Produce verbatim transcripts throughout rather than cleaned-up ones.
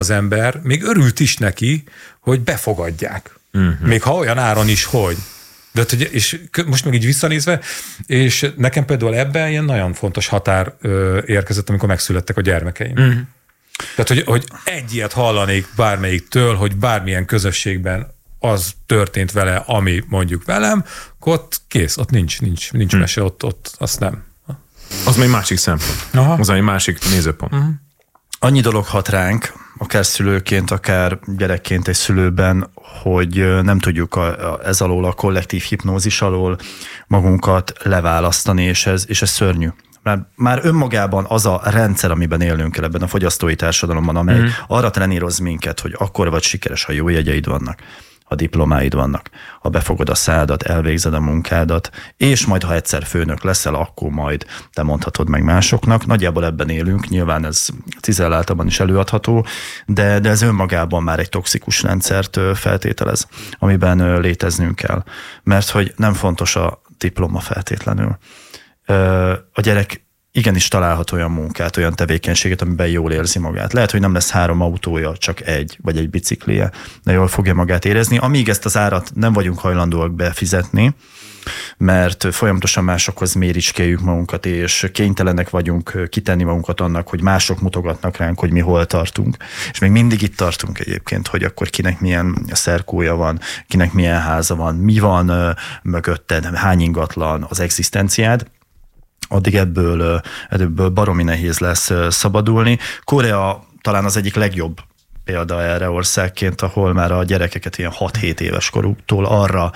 az ember még örült is neki, hogy befogadják. Uh-huh. Még ha olyan áron is, hogy. De, és most meg így visszanézve, és nekem például ebben ilyen nagyon fontos határ érkezett, amikor megszülettek a gyermekeim. Uh-huh. Tehát, hogy, hogy egy ilyet hallanék bármelyiktől, hogy bármilyen közösségben az történt vele, ami mondjuk velem, ott kész, ott nincs, nincs, nincs hmm. mese, ott, ott azt nem. Az még másik szempont. Aha. Az egy másik nézőpont. Uh-huh. Annyi dolog hat ránk, akár szülőként, akár gyerekként egy szülőben, hogy nem tudjuk a, a, ez alól, a kollektív hipnózis alól magunkat leválasztani, és ez, és ez szörnyű. Már, már önmagában az a rendszer, amiben élnünk kell ebben a fogyasztói társadalomban, amely mm. arra treníroz minket, hogy akkor vagy sikeres, ha jó jegyeid vannak, ha diplomáid vannak, ha befogod a szádat, elvégzed a munkádat, és majd, ha egyszer főnök leszel, akkor majd te mondhatod meg másoknak. Nagyjából ebben élünk, nyilván ez cizelláltabban is előadható, de, de ez önmagában már egy toxikus rendszert feltételez, amiben léteznünk kell. Mert hogy nem fontos a diploma feltétlenül. A gyerek igenis találhat olyan munkát, olyan tevékenységet, amiben jól érzi magát. Lehet, hogy nem lesz három autója, csak egy, vagy egy biciklije, de jól fogja magát érezni. Amíg ezt az árat nem vagyunk hajlandóak befizetni, mert folyamatosan másokhoz méricskéljük magunkat, és kénytelenek vagyunk kitenni magunkat annak, hogy mások mutogatnak ránk, hogy mi hol tartunk. És még mindig itt tartunk egyébként, hogy akkor kinek milyen szerkója van, kinek milyen háza van, mi van mögötted, hány ingatlan, az egzisztenciád. Addig ebből, ebből baromi nehéz lesz szabadulni. Korea talán az egyik legjobb példa erre országként, ahol már a gyerekeket ilyen hat-hét éves koruktól arra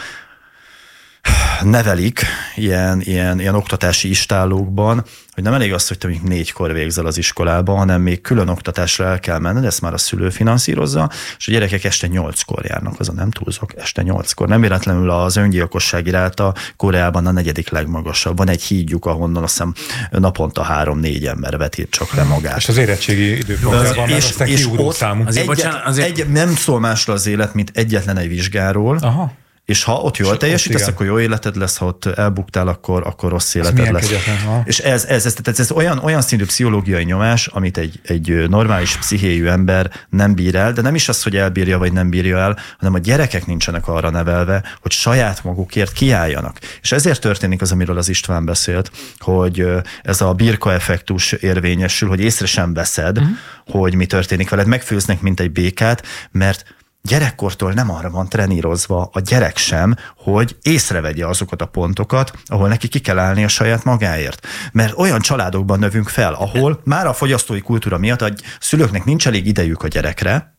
nevelik ilyen, ilyen, ilyen oktatási istállókban, hogy nem elég az, hogy te még négykor végzel az iskolában, hanem még külön oktatásra el kell menned, ezt már a szülő finanszírozza, és a gyerekek este nyolckor járnak, azon nem túlzok, este nyolckor. Nem véletlenül az öngyilkossági ráta Koreában a negyedik legmagasabb. Van egy hídjuk, ahonnan azt hiszem naponta három-négy ember vetít csak le magát. És az érettségi időpontjában már aztán kiugró számú. Azért, egyet, bocsánat, azért... Egy, nem szól másra az élet, mint egyetlen egy vizsgáról. Aha. És ha ott jól teljesítesz, akkor jó életed lesz, ha ott elbuktál, akkor, akkor rossz életed lesz. Kegyetlen, és ez, ez, ez, ez, ez olyan, olyan szintű pszichológiai nyomás, amit egy, egy normális pszichéjű ember nem bír el, de nem is az, hogy elbírja vagy nem bírja el, hanem a gyerekek nincsenek arra nevelve, hogy saját magukért kiálljanak. És ezért történik az, amiről az István beszélt, hogy ez a birka-effektus érvényesül, hogy észre sem veszed, uh-huh. hogy mi történik veled, megfőznek, mint egy békát, mert gyerekkortól nem arra van trenírozva a gyerek sem, hogy észrevegye azokat a pontokat, ahol neki ki kell állni a saját magáért. Mert olyan családokban növünk fel, ahol már a fogyasztói kultúra miatt a szülőknek nincs elég idejük a gyerekre,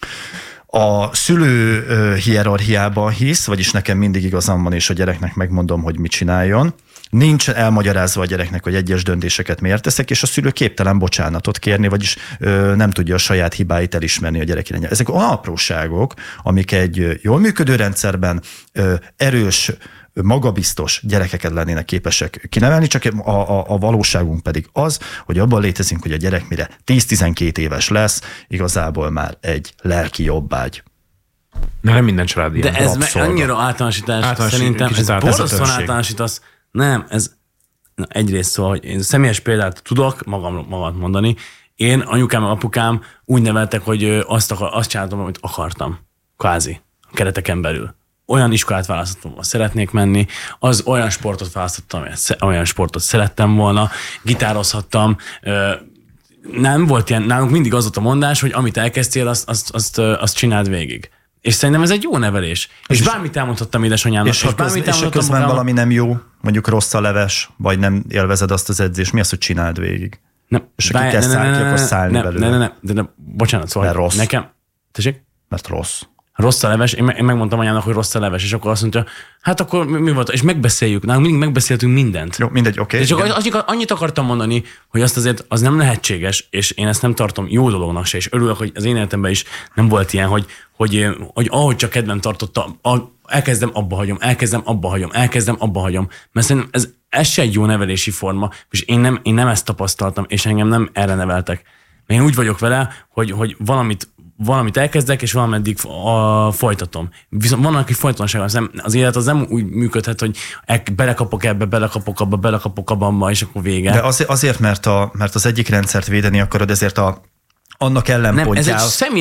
a szülő hierarchiában hisz, vagyis nekem mindig igazam van, és a gyereknek megmondom, hogy mit csináljon. Nincs elmagyarázva a gyereknek, hogy egyes döntéseket miért teszek, és a szülő képtelen bocsánatot kérni, vagyis ö, nem tudja a saját hibáit elismerni a gyerek irányába. Ezek olyan apróságok, amik egy jól működő rendszerben ö, erős, magabiztos gyerekeket lennének képesek kinevelni, csak a, a, a valóságunk pedig az, hogy abban létezünk, hogy a gyerek mire tíz-tizenkét éves lesz, igazából már egy lelki jobbágy. De nem minden család ilyen. De ez me- annyira általánosítás, általános, szerintem ez borzasztóan általánosítasz. Nem, ez na, egyrészt szó, hogy én személyes példát tudok magam, magamat mondani. Én, anyukám, apukám úgy neveltek, hogy azt, akar, azt csináltam, amit akartam. Kvázi. A kereteken belül. Olyan iskolát választottam, ahol szeretnék menni, az olyan sportot választottam, olyan sportot szerettem volna, gitározhattam. Nem volt ilyen, nálunk mindig az volt a mondás, hogy amit elkezdtél, azt, azt, azt, azt csináld végig. És szerintem ez egy jó nevelés. És, és bármit elmondhattam édesanyámnak. És, és ha köz, és közben magam... valami nem jó, mondjuk rossz a leves, vagy nem élvezed azt az edzést, mi az, hogy csináld végig? Nem. És aki kezd szállni, akkor szállni belőle. Ne, ne, ne, de, de bocsánat, szóval mert rossz. Nekem... Tessék? Mert rossz. Rossz a leves, én, én megmondtam anyának, hogy rossz a leves, és akkor azt mondja, hát akkor mi, mi volt? És megbeszéljük, nálunk mindig megbeszéltünk mindent. Jó, mindegy, oké. Okay, és csak az, annyit akartam mondani, hogy azt azért az nem lehetséges, és én ezt nem tartom jó dolognak se, és örülök, hogy az én életemben is nem volt ilyen, hogy, hogy, hogy ahogy csak kedvem tartotta, elkezdem, abba hagyom, elkezdem, abba hagyom, elkezdem, abba hagyom. Mert szerintem ez, ez se egy jó nevelési forma, és én nem, én nem ezt tapasztaltam, és engem nem erre neveltek. Én úgy vagyok vele, hogy, hogy valamit valamit elkezdek, és valameddig a, folytatom. Viszont van, aki folytonosság, az élet az nem úgy működhet, hogy belekapok ebbe, belekapok abba, belekapok abba, és akkor vége. De azért, azért mert, a, mert az egyik rendszert védeni akarod, ezért a, annak ellenpontjál. Nem, ez egy személy